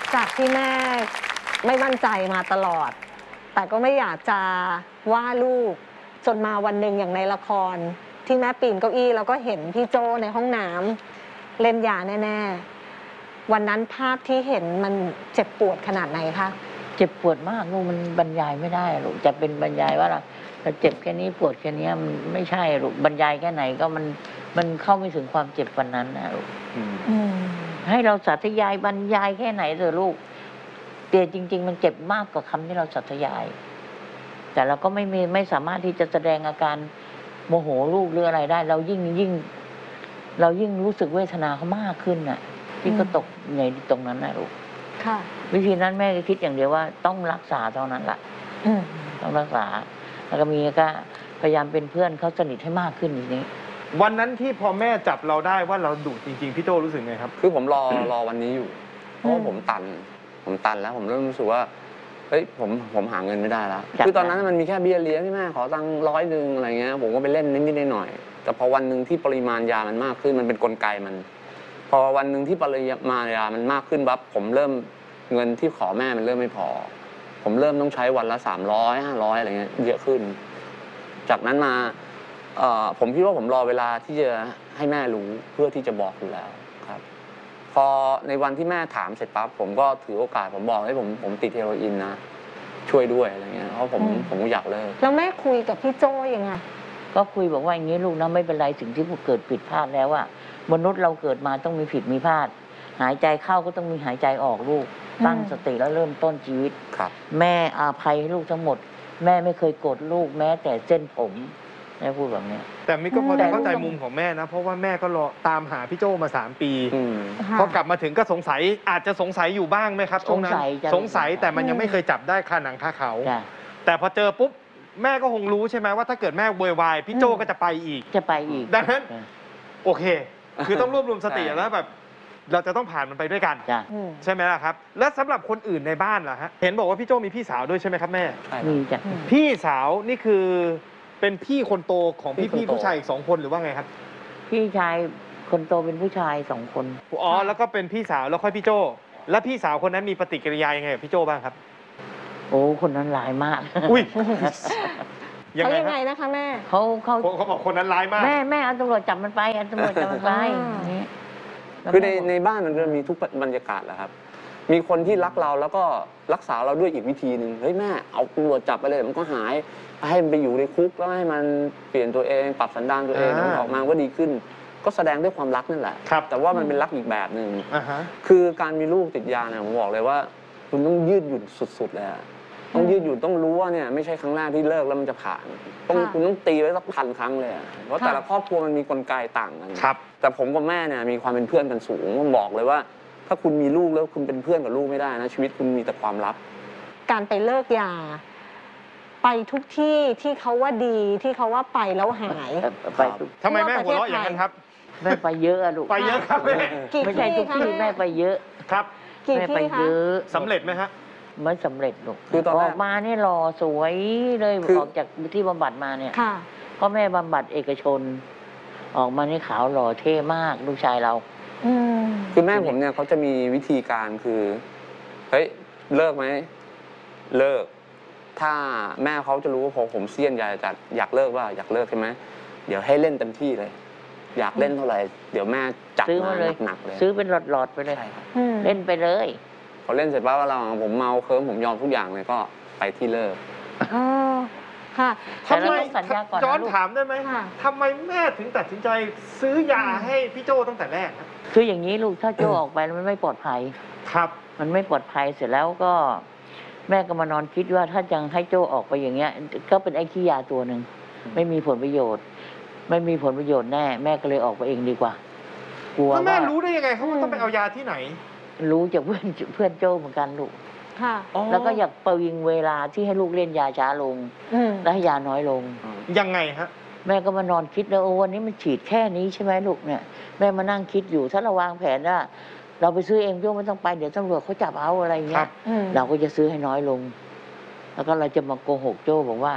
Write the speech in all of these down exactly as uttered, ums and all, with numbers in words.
จากที่แม่ไม่มั่นใจมาตลอดแต่ก็ไม่อยากจะว่าลูกจนมาวันหนึ่งอย่างในละครที่แม่ปีนเก้าอี้แล้วก็เห็นพี่โจในห้องน้ำเล่นยาแน่ๆวันนั้นภาพที่เห็นมันเจ็บปวดขนาดไหนคะเจ็บปวดมากลูกมันบรรยายไม่ได้ลูกจะเป็นบรรยายว่าเราเจ็บแค่นี้ปวดแค่นี้มันไม่ใช่ลูกบรรยายแค่ไหนก็มันมันเข้าไม่ถึงความเจ็บวันนั้นนะลูกให้เราสาธยายบรรยายแค่ไหนเถอะลูกแต่จริงๆมันเจ็บมากกว่าคำที่เราสาธยายแต่เราก็ไม่มีไม่สามารถที่จะแสดงอาการโมโหลูกหรืออะไรได้เรายิ่งยิ่งเรายิ่งรู้สึกเวทนาเขามากขึ้นน่ะที่ก็ตกในตรงนั้นนะลูกค่ะวิธีนั้นแม่ก็คิดอย่างเดียวว่าต้องรักษาเท่านั้นแหละต้องรักษาแล้วก็มีก็พยายามเป็นเพื่อนเขาสนิทให้มากขึ้นอย่างนี้วันนั้นที่พอแม่จับเราได้ว่าเราดุจริงๆพี่โจรู้สึกไงครับคือผมรอรอวันนี้อยู่เพราะว่าผมตันผมตันแล้วผมเริ่มรู้สึกว่าเฮ้ยผมผมหาเงินไม่ได้แล้วคือตอนนั้นมันมีแค่เบี้ยเลี้ยงที่แม่ขอตังค์ร้อยหนึ่งอะไรเงี้ยผมก็ไปเล่นนิดๆหน่อยๆแต่พอวันหนึ่งที่ปริมาณยามันมากขึ้นมันเป็นกลไกมันพอวันหนึ่งที่ปริมาณยามันมากขึ้นปั๊บผมเริ่มเงินที่ขอแม่มันเริ่มไม่พอผมเริ่มต้องใช้วันละสามร้อยห้าร้อยอะไรเงี้ยเยอะขึ้นจากนั้นมาผมคิดว่าผมรอเวลาที่จะให้แม่รู้เพื่อที่จะบอกอยู่แล้วครับพอในวันที่แม่ถามเสร็จปั๊บผมก็ถือโอกาสผมบอกให้ผมผมติดเฮโรอีนนะช่วยด้วยอะไรเงี้ยเพราะผมผมอยากเลิกแล้วแม่คุยกับพี่โจ้ยังไงก็คุยบอกว่าอย่างนี้ลูกนะไม่เป็นไรสิ่งที่เกิดผิดพลาดแล้วอะมนุษย์เราเกิดมาต้องมีผิดมีพลาดหายใจเข้าก็ต้องมีหายใจออกลูกตั้งสติแล้วเริ่มต้นชีวิตแม่อาภัยให้ลูกทั้งหมดแม่ไม่เคยโกรธลูกแม้แต่เส้นผมแม่พูดแบบนี้แต่มิก็พอจะเข้าใจมุมของแม่นะเพราะว่าแม่ก็รอตามหาพี่โจมาสามปีพอกลับมาถึงก็สงสัยอาจจะสงสัยอยู่บ้างไหมครับช่วงนั้นสงสัยแต่มันยังไม่เคยจับได้คาหนังคาเขาแต่พอเจอปุ๊บแม่ก็คงรู้ใช่ไหมว่าถ้าเกิดแม่โวยวายพี่โจก็จะไปอีกจะไปอีกดังนั้นโอเคคือต้องรวบรวมสติแล้วแบบเราจะต้องผ่านมันไปด้วยกันใช่ไหมล่ะครับและสำหรับคนอื่นในบ้านล่ะฮะเห็นบอกว่าพี่โจมีพี่สาวด้วยใช่ไหมครับแม่มีจ้ะพี่สาวนี่คือเป็นพี่คนโตของพี่พี่ผู้ชายอีกสองคนหรือว่าไงครับพี่ชายคนโตเป็นผู้ชายสองคนอ๋อแล้วก็เป็นพี่สาวแล้วค่อยพี่โจแล้วพี่สาวคนนั้นมีปฏิกิริยายังไงกับพี่โจบ้างครับโอ้คนนั้นร้ายมากอุ้ยเขายังไงนะคะแม่เขาเขาเขาบอกคนนั้นร้ายมากแม่แม่เอาตำรวจจับมันไปเอาตำรวจจับมันไปคือในในบ้านมันจะมีทุกบรรยากาศแหละครับมีคนที่รักเราแล้วก็รักษาเราด้วยอีกวิธีหนึ่งเฮ้ยแม่เอาตำรวจจับไปเลยมันก็หายให้มันไปอยู่ในคุกแล้วให้มันเปลี่ยนตัวเองปรับสันดานตัวเองออกมาก็ดีขึ้นก็แสดงด้วยความรักนั่นแหละแต่ว่ามันเป็นรักอีกแบบหนึ่งคือการมีลูกติดยาเนี่ยผมบอกเลยว่าคุณต้องยืดหยุ่นสุดๆเลยต้องยืดหยุ่นต้องรู้ว่าเนี่ยไม่ใช่ครั้งแรกที่เลิกแล้วมันจะผ่านต้องคุณต้องตีไว้สักพันครั้งเลยเพราะแต่ละครอบครัวมันมีกลไกต่างกันแต่ผมกับแม่เนี่ยมีความเป็นเพื่อนกันสูงผมบอกเลยว่าถ้าคุณมีลูกแล้วคุณเป็นเพื่อนกับลูกไม่ได้นะชีวิตคุณมีแต่ความลับการไปเลิกยาไปทุกที่ที่เขาว่าดีที่เขาว่าไปแล้วหายไปทำไมแม่หัวเราะอย่างนั้นครับแม่ไปเยอะอะลูกไปเยอะครับไม่ใช่ทุกที่แม่ไปเยอะครับแม่ไปเยอะสำเร็จไหมฮะไม่สำเร็จลูกคือออกมาเนี่ยหล่อสวยเลยออกจากที่บำบัดมาเนี่ยก็แม่บำบัดเอกชนออกมานี่ขาวหล่อเท่มากลูกชายเราคือแม่ผมเนี่ยเขาจะมีวิธีการคือเฮ้ยเลิกไหมเลิกถ้าแม่เขาจะรู้ว่าพอผมเสี้ยนอยากจะอยากเลิกว่าอยากเลิกใช่ไหมเดี๋ยวให้เล่นเต็มที่เลยอยากเล่นเท่าไหร่เดี๋ยวแม่จัดมาหนักๆเลยซื้อเป็นหลอดๆไปเลยเล่นไปเลยพอเล่นเสร็จปั๊บว่าเราผมเมาเคิร์มผมยอมทุกอย่างเลยก็ไปที่เลิกอ๋อค่ะทำไมย้อนถามได้ไหมทำไมแม่ถึงตัดสินใจซื้อยาให้พี่โจตั้งแต่แรกคืออย่างนี้ลูกถ้าโจออกไปมันไม่ปลอดภัยครับมันไม่ปลอดภัยเสร็จแล้วก็แม่ก็มานอนคิดว่าถ้ายังให้โจออกไปอย่างเงี้ยก็เป็นไอ้ขี้ยาตัวหนึ่งไม่มีผลประโยชน์ไม่มีผลประโยชน์แน่แม่ก็เลยออกไปเองดีกว่ากลัวว่าแม่รู้ได้ยังไงเขาต้องไปเอายาที่ไหนรู้จากเพื่อนเพื่อนโจเหมือนกันลูกแล้วก็อยากประวิงเวลาที่ให้ลูกเล่นยาช้าลงและให้ยาน้อยลงยังไงฮะแม่ก็มานอนคิดแล้วโอ้วันนี้มันฉีดแค่นี้ใช่ไหมลูกเนี่ยแม่มานั่งคิดอยู่ถ้าเราวางแผนว่าเราไปซื้อเองโยมไม่ต้องไปเดี๋ยวตำรวจเขาจับเอาอะไรเงี้ยเราก็จะซื้อให้น้อยลงแล้วก็เราจะมาโกหกโจ้บอกว่า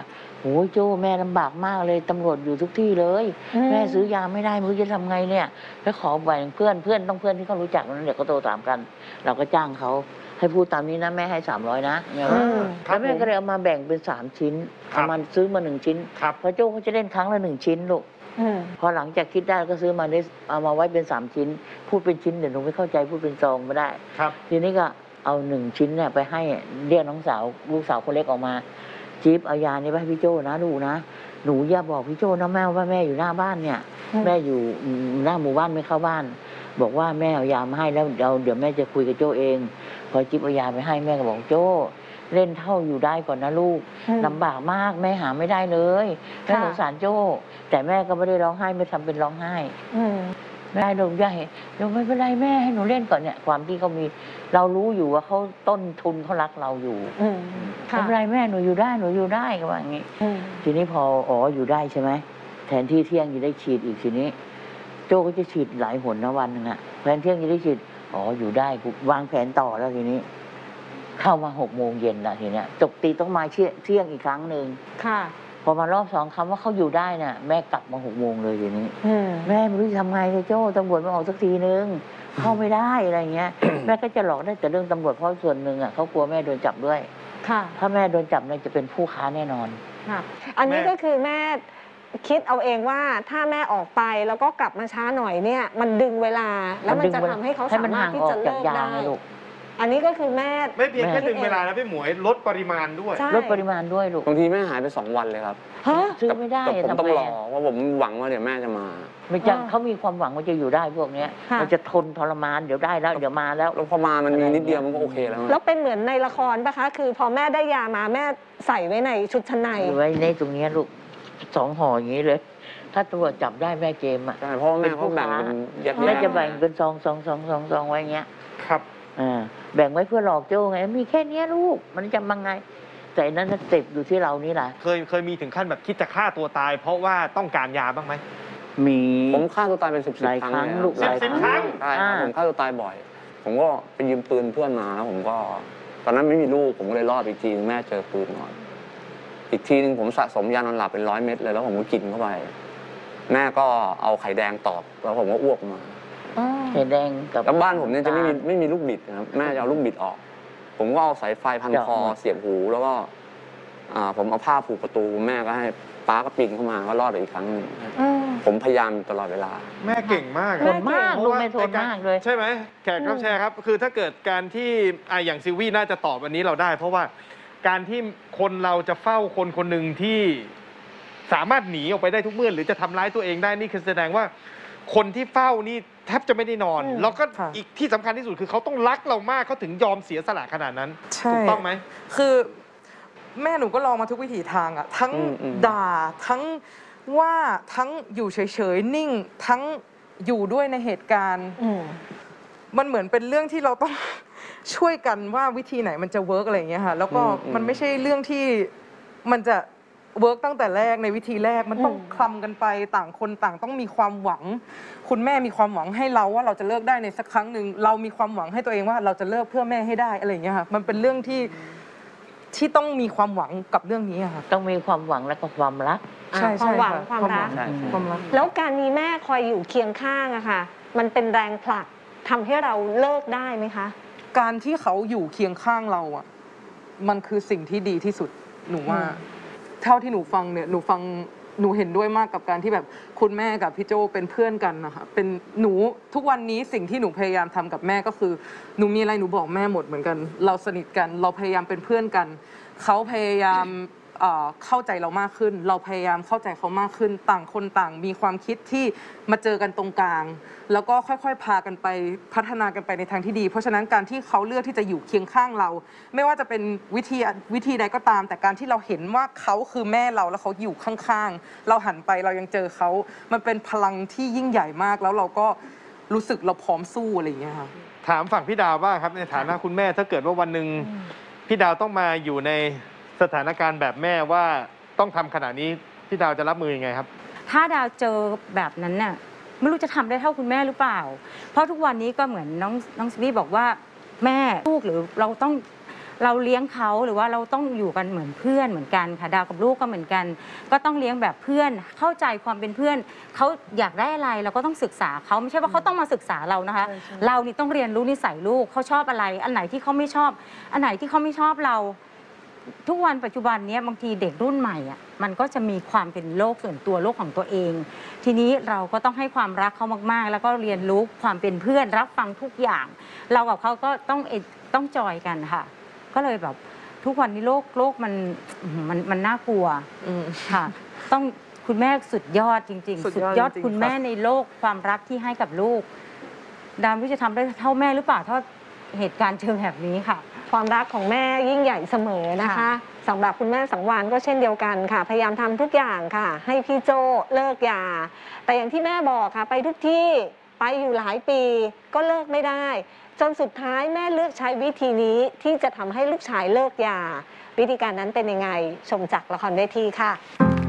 โอ้ยโจ้แม่ลำบากมากเลยตำรวจอยู่ทุกที่เลย แม่ซื้อยาไม่ได้ไม่รู้จะทำไงเนี่ยแล้วขอแบ่งเพื่อนเพื่อนต้องเพื่อนที่เขารู้จักนั้นเดี๋ยวก็โทรตามกัน เราก็จ้างเขาให้พูดตามนี้นะแม่ให้สามร้อยนะแม่ว่าแล้วแม่ก็เลยเอามาแบ่งเป็นสามชิ้นเอามาซื้อมาหนึ่งชิ้นเพราะโจ้เขาจะเล่นครั้งละหนึ่งชิ้นลูกพอหลังจากคิดได้ก็ซื้อมาได้เอามาไว้เป็นสามชิ้นพูดเป็นชิ้นเดี๋ยวหนูไม่เข้าใจพูดเป็นซองไม่ได้ทีนี้ก็เอาหนึ่งชิ้นเนี่ยไปให้เรียกน้องสาวลูกสาวคนเล็กออกมาจิ๊บเอายานี้ไปให้พี่โจ้นะลูกนะหนูอย่าบอกพี่โจ้นะแม่ว่าแม่อยู่หน้าบ้านเนี่ยแม่อยู่หน้าหมู่บ้านไม่เข้าบ้านบอกว่าแม่เอายามาให้แล้วเดี๋ยวเดี๋ยวแม่จะคุยกับโจ้เองพอจิ๊บเอายาไปให้แม่ก็บอกโจ้เล่นเท่าอยู่ได้ก่อนนะลูกลำบากมากแม่หาไม่ได้เลยแม่สงสารโจ้แต่แม่ก็ไม่ได้ร้องไห้ไม่ทำเป็นร้องไห้ไม่ได้ลูกย่าเห็นลูกไม่เป็นไรแม่ให้หนูเล่นก่อนเนี่ยความที่เขามีเรารู้อยู่ว่าเขาต้นทุนเขารักเราอยู่ไม่เป็นไรแม่หนูอยู่ได้หนูอยู่ได้ก็ว่าอย่างนี้ทีนี้พออ๋ออยู่ได้ใช่ไหมแทนที่เที่ยงจะได้ฉีดอีกทีนี้โจ้ก็จะฉีดหลายหนนะวันนึงอะแทนเที่ยงจะได้ฉีดอ๋ออยู่ได้กูวางแผนต่อแล้วทีนี้เข้ามาหกโมงเย็นละทีเนี้ยตกตีต้องมาเที่ยงอีกครั้งหนึ่งค่ะพอมารอบสองคำว่าเขาอยู่ได้น่ะแม่กลับมาหกโมงเลยทีนี้แม่ไม่รู้จะทำไงเลยโจ้ตำรวจมาออกสักทีนึงเข้าไม่ได้อะไรเงี้ย แม่ก็จะหลอกได้แต่เรื่องตำรวจเพราะส่วนหนึ่งอ่ะเขากลัวแม่โดนจับด้วยค่ะถ้าแม่โดนจับเนี่ยจะเป็นผู้ค้าแน่นอนค่ะอันนี้ก็คือแม่คิดเอาเองว่าถ้าแม่ออกไปแล้วก็กลับมาช้าหน่อยเนี่ยมันดึงเวลาแล้วมันจะทำให้เขาสามารถที่จะเลิกได้อันนี้ก็คือแม่ไม่เพียงแค่ดึงเวลานะพี่หมวยลดปริมาณด้วยลดปริมาณด้วยลูกบางทีแม่หายไปสองวันเลยครับซื้อไม่ได้ผมต้องรอว่าผมหวังว่าเดี๋ยวแม่จะมาไม่จังเขามีความหวังว่าจะอยู่ได้พวกนี้มันจะทนทรมานเดี๋ยวได้แล้วเดี๋ยวมาแล้วแล้วพอมามันมีนิดเดียวมันก็โอเคแล้วแล้วเป็นเหมือนในละครปะคะคือพอแม่ได้ยามาแม่ใส่ไว้ในชุดชั้นในไว้ในตรงนี้ลูกสองห่ออย่างนี้เลยถ้าตำรวจจับได้แม่เกมอ่ะใช่เพราะแม่เขาแบ่งเป็นแยกแม่จะแบ่งเป็นซองซองซองซองซองไว้เงี้ยครับอ่าแบ่งไว้เพื่อหลอกโจ้ไงมีแค่นี้ลูกมันจะมังไงแต่นั้นสเต็ปอยู่ที่เรานี่แหละเคยเคยมีถึงขั้นแบบคิดจะฆ่าตัวตายเพราะว่าต้องการยาบ้างไหมมีผมฆ่าตัวตายเป็นสิบสิบครั้งลูกสิบสิบครั้งใช่ผมฆ่าตัวตายบ่อยผมก็ไปยืมปืนเพื่อนมาแล้วผมก็ตอนนั้นไม่มีลูกผมก็เลยรอดอีกทีแม่เจอปืนก่อนอีกทีนึงผมสะสมยานอนหลับเป็นร้อยเม็ดเลยแล้วผมก็กินเข้าไปแม่ก็เอาไข่แดงตอกแล้วผมก็อ้วกมาไข่แดงกับแล้วบ้านผมเนี่ยจะไม่มีไม่มีลูกบิดนะครับแม่จะเอาลูกบิดออกผมก็เอาสายไฟพันคอเสียบหูแล้วก็ผมเอาผ้าผูกประตูแม่ก็ให้ป้าก็ปีนเข้ามาก็รอดอีกครั้งนึงผมพยายามตลอดเวลาแม่เก่งมากทนมากลูกแม่ทนมากเลยใช่ไหมแขกรับแชร์ครับคือถ้าเกิดการที่อย่างซิวี่น่าจะตอบวันนี้เราได้เพราะว่าการที่คนเราจะเฝ้าคนคนหนึ่งที่สามารถหนีออกไปได้ทุกเมื่อหรือจะทำร้ายตัวเองได้นี่คือแสดงว่าคนที่เฝ้านี่แทบจะไม่ได้นอนแล้วก็อีกที่สำคัญที่สุดคือเขาต้องรักเรามากเขาถึงยอมเสียสละขนาดนั้นถูกต้องไหมคือแม่หนูก็ลองมาทุกวิถีทางอะทั้งด่าทั้งว่าทั้งอยู่เฉยๆนิ่งทั้งอยู่ด้วยในเหตุการณ์มันเหมือนเป็นเรื่องที่เราต้องช่วยกันว่าวิธีไหนมันจะเวิร์กอะไรอย่างเงี้ยค่ะแล้วก็มันไม่ใช่เรื่องที่มันจะเวิร์กตั้งแต่แรกในวิธีแรกมันต้องคลำกันไปต่างคนต่างต้องมีความหวังคุณแม่มีความหวังให้เราว่าเราจะเลิกได้ในสักครั้งหนึ่งเรามีความหวังให้ตัวเองว่าเราจะเลิกเพื่อแม่ให้ได้อะไรอย่างเงี้ยค่ะมันเป็นเรื่องที่ที่ต้องมีความหวังกับเรื่องนี้ค่ะต้องมีความหวังและก็ความรักใช่ความหวังความรักความรักแล้วการมีแม่คอยอยู่เคียงข้างอะค่ะมันเป็นแรงผลักทำให้เราเลิกได้ไหมคะการที่เขาอยู่เคียงข้างเราอะมันคือสิ่งที่ดีที่สุดหนูว่าเท่าที่หนูฟังเนี่ยหนูฟังหนูเห็นด้วยมากกับการที่แบบคุณแม่กับพี่โจเป็นเพื่อนกันนะคะเป็นหนูทุกวันนี้สิ่งที่หนูพยายามทำกับแม่ก็คือหนูมีอะไรหนูบอกแม่หมดเหมือนกันเราสนิทกันเราพยายามเป็นเพื่อนกันเขาพยายามเข้าใจเรามากขึ้นเราพยายามเข้าใจเขามากขึ้นต่างคนต่างมีความคิดที่มาเจอกันตรงกลางแล้วก็ค่อยๆพากันไปพัฒนากันไปในทางที่ดีเพราะฉะนั้นการที่เขาเลือกที่จะอยู่เคียงข้างเราไม่ว่าจะเป็นวิธีวิธีใดก็ตามแต่การที่เราเห็นว่าเขาคือแม่เราแล้วเขาอยู่ข้างๆเราหันไปเรายังเจอเขามันเป็นพลังที่ยิ่งใหญ่มากแล้วเราก็รู้สึกเราพร้อมสู้อะไรอย่างเงี้ยค่ะถามฝั่งพี่ดาวบ้างครับในฐานะคุณแม่ถ้าเกิดว่าวันหนึ่งพี่ดาวต้องมาอยู่ในสถานการณ์แบบแม่ว่าต้องทำขนาดนี้พี่ดาวจะรับมือยังไงครับถ้าดาวเจอแบบนั้นน่ะไม่รู้จะทำได้เท่าคุณแม่หรือเปล่าเพราะทุกวันนี้ก็เหมือนน้องน้องซิวี่บอกว่าแม่ลูกหรือเราต้องเราเลี้ยงเขาหรือว่าเราต้องอยู่กันเหมือนเพื่อนเหมือนกันค่ะดาวกับลูกก็เหมือนกัน ก็ต้องเลี้ยงแบบเพื่อนเข้าใจความเป็นเพื่อนเขาอยากได้อะไรเราก็ต้องศึกษาเขาไม่ใช่ว่าเขาต้องมาศึกษาเรานะคะ เรานี่ต้องเรียนรู้นิสัยลูกเขาชอบอะไรอันไหนที่เขาไม่ชอบอันไหนที่เขาไม่ชอบเราทุกวันปัจจุบันนี้บางทีเด็กรุ่นใหม่อ่ะมันก็จะมีความเป็นโลกส่วนตัวโลกของตัวเอง ทีนี้เราก็ต้องให้ความรักเขามากๆ แล้วก็เรียนรู้ความเป็นเพื่อนรับฟังทุกอย่าง เรากับเขาก็ต้องต้องจอยกันค่ะก็เลยแบบทุกวันนี้โลกโลกมันมันมันน่ากลัวค่ะต้องคุณแม่สุดยอดจริงๆ สุดยอดคุณแม่ในโลกความรักที่ให้กับลูกดามรู้จะทำได้เท่าแม่หรือเปล่าถ้าเหตุการณ์เชิงแบบนี้ค่ะความรักของแม่ยิ่งใหญ่เสมอนะคะสำหรับคุณแม่สังวานก็เช่นเดียวกันค่ะพยายามทำทุกอย่างค่ะให้พี่โจเลิกยาแต่อย่างที่แม่บอกค่ะไปทุกที่ไปอยู่หลายปีก็เลิกไม่ได้จนสุดท้ายแม่เลือกใช้วิธีนี้ที่จะทำให้ลูกชายเลิกยาวิธีการนั้นเป็นยังไงชมจากละครเวทีค่ะ